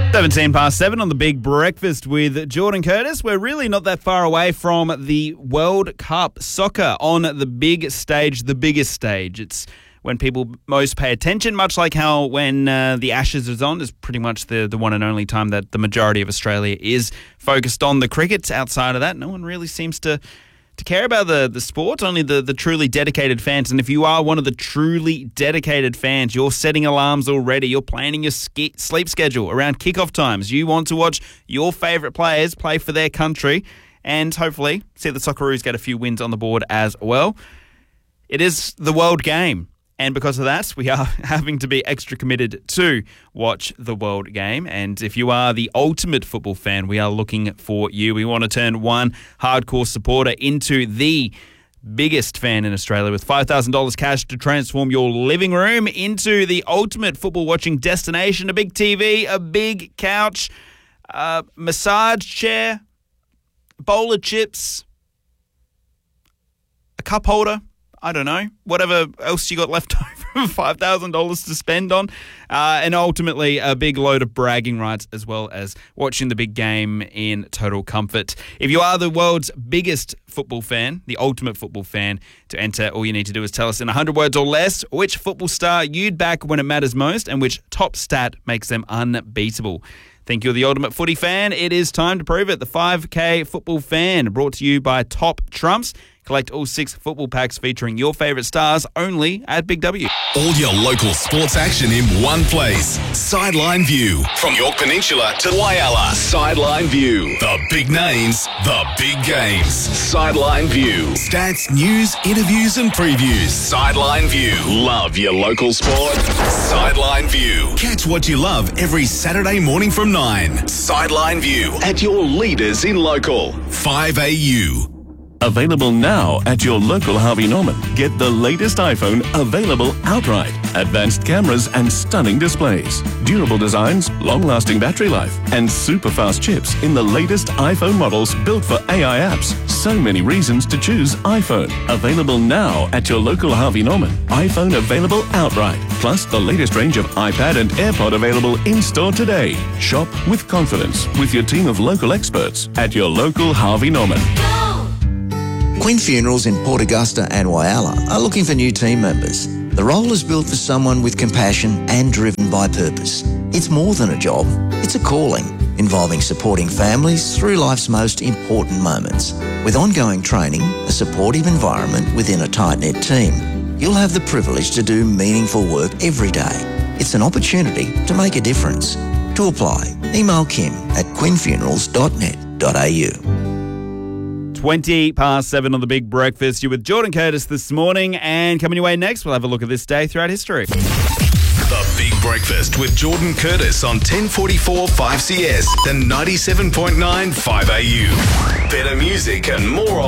17 past 7 on the Big Breakfast with Jordan Curtis. We're really not that far away from the World Cup soccer on the big stage, the biggest stage. It's when people most pay attention, much like how when the Ashes is on is pretty much the one and only time that the majority of Australia is focused on the cricket. Outside of that, no one really seems to care about the sport, only the truly dedicated fans. And if you are one of the truly dedicated fans, you're setting alarms already. You're planning your sleep schedule around kickoff times. You want to watch your favourite players play for their country and hopefully see the Socceroos get a few wins on the board as well. It is the world game. And because of that, we are having to be extra committed to watch the world game. And if you are the ultimate football fan, we are looking for you. We want to turn one hardcore supporter into the biggest fan in Australia with $5,000 cash to transform your living room into the ultimate football watching destination. A big TV, a big couch, a massage chair, a bowl of chips, a cup holder. I don't know, whatever else you got left over, $5,000 to spend on, and ultimately a big load of bragging rights as well as watching the big game in total comfort. If you are the world's biggest football fan, the ultimate football fan, to enter, all you need to do is tell us in 100 words or less which football star you'd back when it matters most and which top stat makes them unbeatable. Think you're the ultimate footy fan? It is time to prove it. The 5K Football Fan, brought to you by Top Trumps. Collect all 6 football packs featuring your favourite stars only at Big W. All your local sports action in one place. Sideline View. From York Peninsula to Whyalla. Sideline View. The big names, the big games. Sideline View. Stats, news, interviews and previews. Sideline View. Love your local sport. Sideline View. Catch what you love every Saturday morning from 9. Sideline View. At your leaders in local. 5AU. Available now at your local Harvey Norman. Get the latest iPhone available outright. Advanced cameras and stunning displays. Durable designs, long-lasting battery life, and super fast chips in the latest iPhone models built for AI apps. So many reasons to choose iPhone. Available now at your local Harvey Norman. iPhone available outright. Plus the latest range of iPad and AirPod available in-store today. Shop with confidence with your team of local experts at your local Harvey Norman. Quinn Funerals in Port Augusta and Whyalla are looking for new team members. The role is built for someone with compassion and driven by purpose. It's more than a job, it's a calling, involving supporting families through life's most important moments. With ongoing training, a supportive environment within a tight-knit team, you'll have the privilege to do meaningful work every day. It's an opportunity to make a difference. To apply, email kim@quinnfunerals.net.au. 20 past 7 on the Big Breakfast. You're with Jordan Curtis this morning, and coming your way next, we'll have a look at this day throughout history. The Big Breakfast with Jordan Curtis on 1044 5CS, the 97.9 5AU. Better music and more of